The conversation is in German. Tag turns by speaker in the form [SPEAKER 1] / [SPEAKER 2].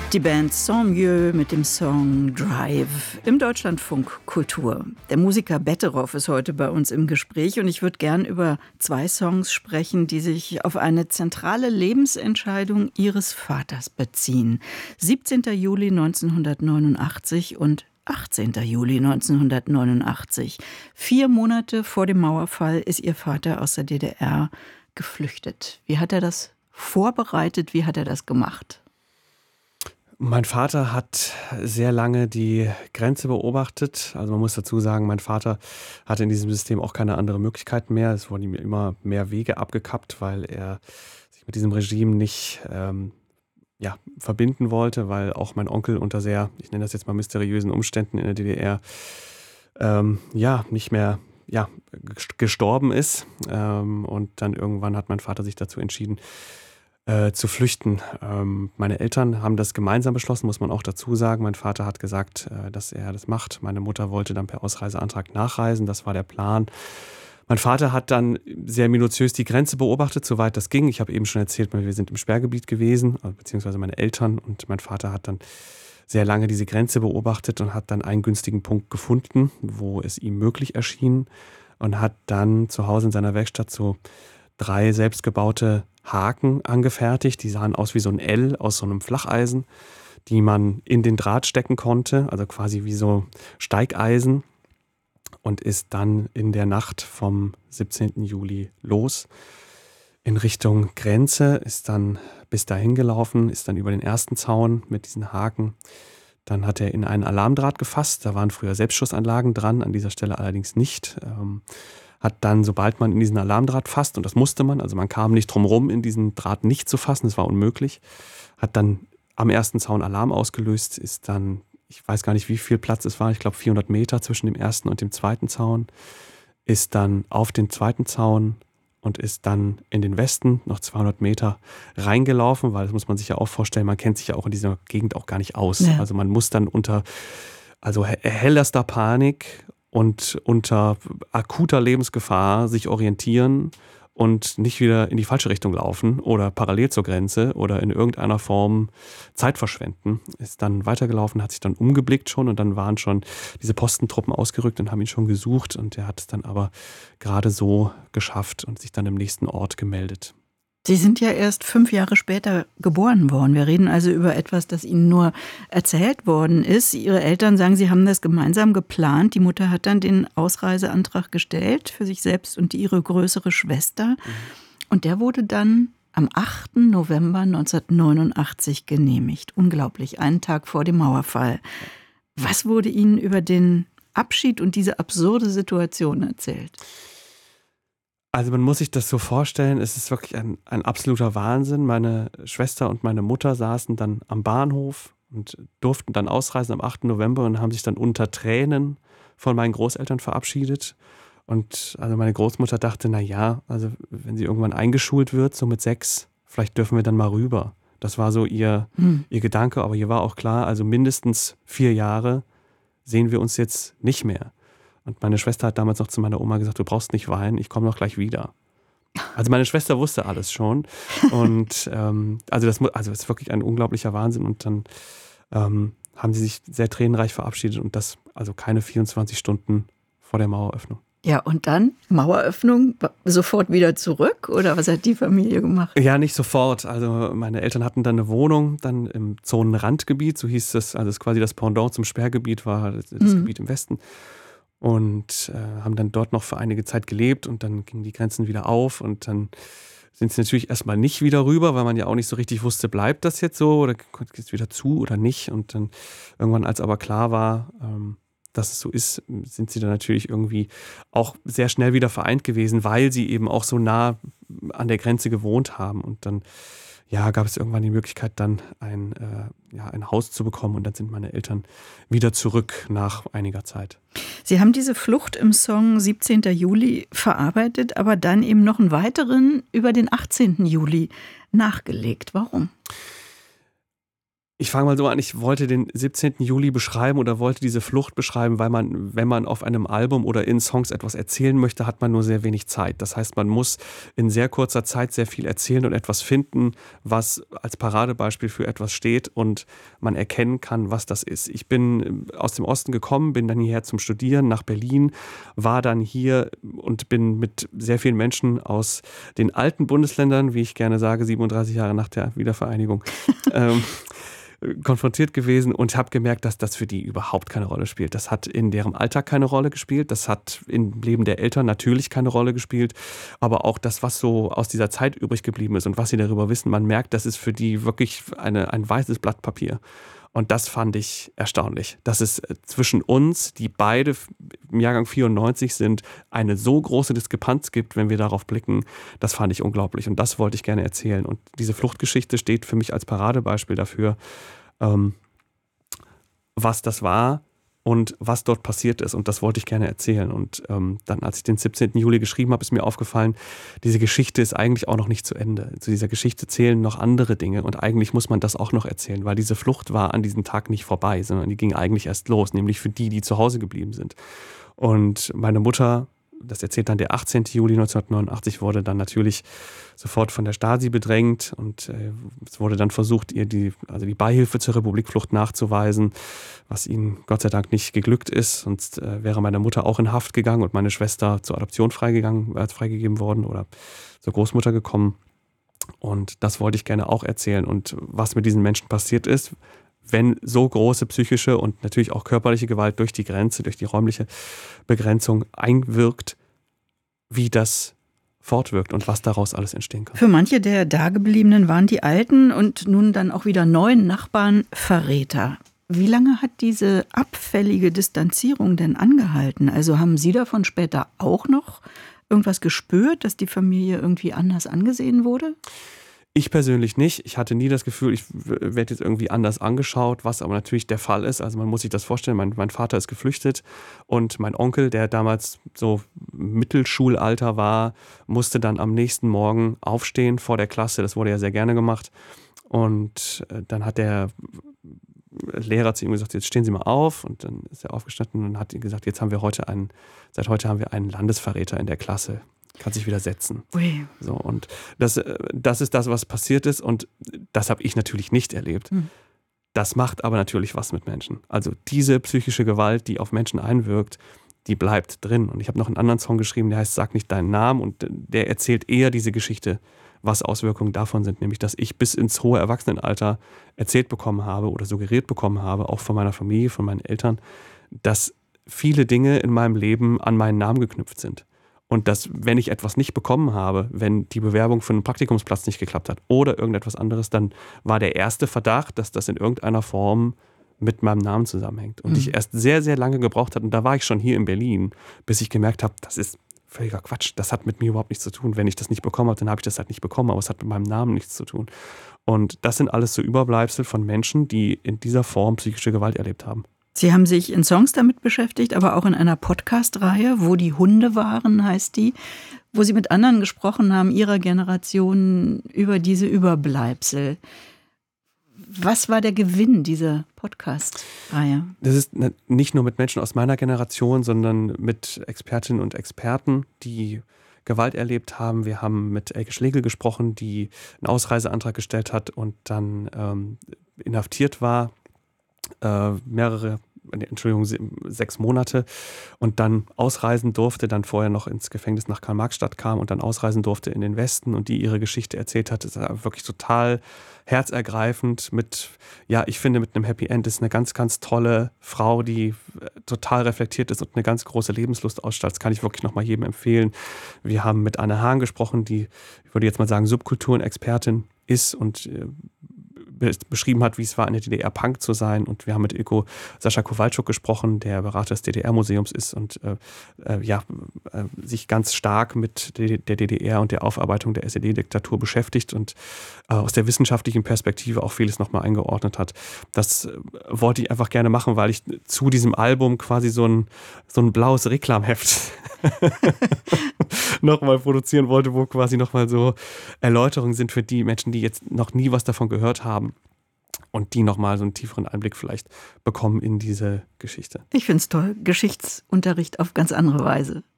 [SPEAKER 1] Die Band Sans Mieux mit dem Song Drive im Deutschlandfunk Kultur. Der Musiker Betteroff ist heute bei uns im Gespräch und ich würde gern über zwei Songs sprechen, die sich auf eine zentrale Lebensentscheidung Ihres Vaters beziehen. 17. Juli 1989 und 18. Juli 1989. 4 Monate vor dem Mauerfall ist Ihr Vater aus der DDR geflüchtet. Wie hat er das vorbereitet? Wie hat er das gemacht?
[SPEAKER 2] Mein Vater hat sehr lange die Grenze beobachtet. Also man muss dazu sagen, mein Vater hatte in diesem System auch keine andere Möglichkeit mehr. Es wurden ihm immer mehr Wege abgekappt, weil er sich mit diesem Regime nicht verbinden wollte, weil auch mein Onkel unter sehr, ich nenne das jetzt mal mysteriösen Umständen in der DDR, nicht mehr gestorben ist. Und dann irgendwann hat mein Vater sich dazu entschieden, zu flüchten. Meine Eltern haben das gemeinsam beschlossen, muss man auch dazu sagen. Mein Vater hat gesagt, dass er das macht. Meine Mutter wollte dann per Ausreiseantrag nachreisen. Das war der Plan. Mein Vater hat dann sehr minutiös die Grenze beobachtet, soweit das ging. Ich habe eben schon erzählt, wir sind im Sperrgebiet gewesen, beziehungsweise meine Eltern. Und mein Vater hat dann sehr lange diese Grenze beobachtet und hat dann einen günstigen Punkt gefunden, wo es ihm möglich erschien. Und hat dann zu Hause in seiner Werkstatt so 3 selbstgebaute Haken angefertigt. Die sahen aus wie so ein L aus so einem Flacheisen, die man in den Draht stecken konnte, also quasi wie so Steigeisen, und ist dann in der Nacht vom 17. Juli los in Richtung Grenze, ist dann bis dahin gelaufen, ist dann über den ersten Zaun mit diesen Haken. Dann hat er in einen Alarmdraht gefasst, da waren früher Selbstschussanlagen dran, an dieser Stelle allerdings nicht. Hat dann, sobald man in diesen Alarmdraht fasst, und das musste man, also man kam nicht drum rum, in diesen Draht nicht zu fassen, das war unmöglich, hat dann am ersten Zaun Alarm ausgelöst, ist dann, ich weiß gar nicht, wie viel Platz es war, ich glaube 400 Meter zwischen dem ersten und dem zweiten Zaun, ist dann auf den zweiten Zaun und ist dann in den Westen noch 200 Meter reingelaufen, weil das muss man sich ja auch vorstellen, man kennt sich ja auch in dieser Gegend auch gar nicht aus. Ja. Also man muss dann unter hellster Panik und unter akuter Lebensgefahr sich orientieren und nicht wieder in die falsche Richtung laufen oder parallel zur Grenze oder in irgendeiner Form Zeit verschwenden. Ist dann weitergelaufen, hat sich dann umgeblickt schon und dann waren schon diese Postentruppen ausgerückt und haben ihn schon gesucht und er hat es dann aber gerade so geschafft und sich dann im nächsten Ort gemeldet.
[SPEAKER 1] Sie sind ja erst 5 Jahre später geboren worden. Wir reden also über etwas, das Ihnen nur erzählt worden ist. Ihre Eltern sagen, Sie haben das gemeinsam geplant. Die Mutter hat dann den Ausreiseantrag gestellt für sich selbst und ihre größere Schwester. Und der wurde dann am 8. November 1989 genehmigt. Unglaublich, einen Tag vor dem Mauerfall. Was wurde Ihnen über den Abschied und diese absurde Situation erzählt?
[SPEAKER 2] Also man muss sich das so vorstellen, es ist wirklich ein absoluter Wahnsinn. Meine Schwester und meine Mutter saßen dann am Bahnhof und durften dann ausreisen am 8. November und haben sich dann unter Tränen von meinen Großeltern verabschiedet. Und also meine Großmutter dachte, also wenn sie irgendwann eingeschult wird, so mit 6, vielleicht dürfen wir dann mal rüber. Das war so ihr Gedanke, aber ihr war auch klar, also mindestens 4 Jahre sehen wir uns jetzt nicht mehr. Und meine Schwester hat damals noch zu meiner Oma gesagt, du brauchst nicht weinen, ich komme noch gleich wieder. Also meine Schwester wusste alles schon. Und das ist wirklich ein unglaublicher Wahnsinn. Und dann haben sie sich sehr tränenreich verabschiedet und das also keine 24 Stunden vor der Maueröffnung.
[SPEAKER 1] Ja, und dann Maueröffnung, sofort wieder zurück? Oder was hat die Familie gemacht?
[SPEAKER 2] Ja, nicht sofort. Also meine Eltern hatten dann eine Wohnung, dann im Zonenrandgebiet, so hieß es. Also das ist quasi das Pendant zum Sperrgebiet, war das Gebiet im Westen. Und haben dann dort noch für einige Zeit gelebt und dann gingen die Grenzen wieder auf und dann sind sie natürlich erstmal nicht wieder rüber, weil man ja auch nicht so richtig wusste, bleibt das jetzt so oder kommt es wieder zu oder nicht. Und dann irgendwann, als aber klar war, dass es so ist, sind sie dann natürlich irgendwie auch sehr schnell wieder vereint gewesen, weil sie eben auch so nah an der Grenze gewohnt haben. Und dann gab es irgendwann die Möglichkeit, dann ein Haus zu bekommen und dann sind meine Eltern wieder zurück nach einiger Zeit.
[SPEAKER 1] Sie haben diese Flucht im Song 17. Juli verarbeitet, aber dann eben noch einen weiteren über den 18. Juli nachgelegt. Warum?
[SPEAKER 2] Ich fange mal so an, ich wollte den 17. Juli beschreiben oder wollte diese Flucht beschreiben, weil man, wenn man auf einem Album oder in Songs etwas erzählen möchte, hat man nur sehr wenig Zeit. Das heißt, man muss in sehr kurzer Zeit sehr viel erzählen und etwas finden, was als Paradebeispiel für etwas steht und man erkennen kann, was das ist. Ich bin aus dem Osten gekommen, bin dann hierher zum Studieren nach Berlin, war dann hier und bin mit sehr vielen Menschen aus den alten Bundesländern, wie ich gerne sage, 37 Jahre nach der Wiedervereinigung, konfrontiert gewesen und habe gemerkt, dass das für die überhaupt keine Rolle spielt. Das hat in deren Alltag keine Rolle gespielt, das hat im Leben der Eltern natürlich keine Rolle gespielt, aber auch das, was so aus dieser Zeit übrig geblieben ist und was sie darüber wissen, man merkt, das ist für die wirklich ein weißes Blatt Papier. Und das fand ich erstaunlich, dass es zwischen uns, die beide im Jahrgang 94 sind, eine so große Diskrepanz gibt, wenn wir darauf blicken. Das fand ich unglaublich und das wollte ich gerne erzählen. Und diese Fluchtgeschichte steht für mich als Paradebeispiel dafür, was das war und was dort passiert ist. Und das wollte ich gerne erzählen. Und dann, als ich den 17. Juli geschrieben habe, ist mir aufgefallen, diese Geschichte ist eigentlich auch noch nicht zu Ende. Zu dieser Geschichte zählen noch andere Dinge. Und eigentlich muss man das auch noch erzählen, weil diese Flucht war an diesem Tag nicht vorbei, sondern die ging eigentlich erst los, nämlich für die, die zu Hause geblieben sind. Und meine Mutter, das erzählt dann der 18. Juli 1989, wurde dann natürlich sofort von der Stasi bedrängt und es wurde dann versucht, ihr die Beihilfe zur Republikflucht nachzuweisen, was ihnen Gott sei Dank nicht geglückt ist. Sonst wäre meine Mutter auch in Haft gegangen und meine Schwester zur Adoption freigegeben worden oder zur Großmutter gekommen. Und das wollte ich gerne auch erzählen. Und was mit diesen Menschen passiert ist, wenn so große psychische und natürlich auch körperliche Gewalt durch die Grenze, durch die räumliche Begrenzung einwirkt, wie das fortwirkt und was daraus alles entstehen kann.
[SPEAKER 1] Für manche der Dagebliebenen waren die alten und nun dann auch wieder neuen Nachbarn Verräter. Wie lange hat diese abfällige Distanzierung denn angehalten? Also haben Sie davon später auch noch irgendwas gespürt, dass die Familie irgendwie anders angesehen wurde?
[SPEAKER 2] Ich persönlich nicht. Ich hatte nie das Gefühl, ich werde jetzt irgendwie anders angeschaut, was aber natürlich der Fall ist. Also man muss sich das vorstellen, mein Vater ist geflüchtet und mein Onkel, der damals so Mittelschulalter war, musste dann am nächsten Morgen aufstehen vor der Klasse. Das wurde ja sehr gerne gemacht. Und dann hat der Lehrer zu ihm gesagt, jetzt stehen Sie mal auf. Und dann ist er aufgestanden und hat ihm gesagt, seit heute haben wir einen Landesverräter in der Klasse. Kann sich wieder setzen.
[SPEAKER 1] Ui.
[SPEAKER 2] So, und das ist das, was passiert ist und das habe ich natürlich nicht erlebt. Das macht aber natürlich was mit Menschen. Also diese psychische Gewalt, die auf Menschen einwirkt, die bleibt drin. Und ich habe noch einen anderen Song geschrieben, der heißt Sag nicht deinen Namen und der erzählt eher diese Geschichte, was Auswirkungen davon sind. Nämlich, dass ich bis ins hohe Erwachsenenalter erzählt bekommen habe oder suggeriert bekommen habe, auch von meiner Familie, von meinen Eltern, dass viele Dinge in meinem Leben an meinen Namen geknüpft sind. Und dass, wenn ich etwas nicht bekommen habe, wenn die Bewerbung für einen Praktikumsplatz nicht geklappt hat oder irgendetwas anderes, dann war der erste Verdacht, dass das in irgendeiner Form mit meinem Namen zusammenhängt. Und ich erst sehr, sehr lange gebraucht habe, und da war ich schon hier in Berlin, bis ich gemerkt habe, das ist völliger Quatsch, das hat mit mir überhaupt nichts zu tun. Wenn ich das nicht bekommen habe, dann habe ich das halt nicht bekommen, aber es hat mit meinem Namen nichts zu tun. Und das sind alles so Überbleibsel von Menschen, die in dieser Form psychische Gewalt erlebt haben.
[SPEAKER 1] Sie haben sich in Songs damit beschäftigt, aber auch in einer Podcast-Reihe, Wo die Hunde waren, heißt die, wo Sie mit anderen gesprochen haben, Ihrer Generation, über diese Überbleibsel. Was war der Gewinn dieser Podcast-Reihe?
[SPEAKER 2] Das ist nicht nur mit Menschen aus meiner Generation, sondern mit Expertinnen und Experten, die Gewalt erlebt haben. Wir haben mit Elke Schlegel gesprochen, die einen Ausreiseantrag gestellt hat und dann inhaftiert war. 6 Monate und dann ausreisen durfte, dann vorher noch ins Gefängnis nach Karl-Marx-Stadt kam und dann ausreisen durfte in den Westen und die ihre Geschichte erzählt hat. Das ist wirklich total herzergreifend ich finde mit einem Happy End ist eine ganz, ganz tolle Frau, die total reflektiert ist und eine ganz große Lebenslust ausstrahlt. Das kann ich wirklich nochmal jedem empfehlen. Wir haben mit Anne Hahn gesprochen, die, ich würde jetzt mal sagen, Subkulturen-Expertin ist und beschrieben hat, wie es war, in der DDR Punk zu sein. Und wir haben mit Ilko Sascha Kowalczuk gesprochen, der Berater des DDR-Museums ist und sich ganz stark mit der DDR und der Aufarbeitung der SED-Diktatur beschäftigt und aus der wissenschaftlichen Perspektive auch vieles nochmal eingeordnet hat. Das wollte ich einfach gerne machen, weil ich zu diesem Album quasi so ein blaues Reklamheft nochmal produzieren wollte, wo quasi nochmal so Erläuterungen sind für die Menschen, die jetzt noch nie was davon gehört haben. und die nochmal so einen tieferen Einblick vielleicht bekommen in diese Geschichte.
[SPEAKER 1] Ich finde es toll. Geschichtsunterricht auf ganz andere Weise.